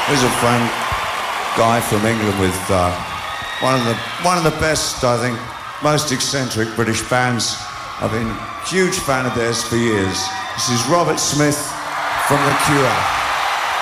Here's a friend, guy from England with one of the best, I think, most eccentric British bands. I've been a huge fan of theirs for years. This is Robert Smith from The Cure.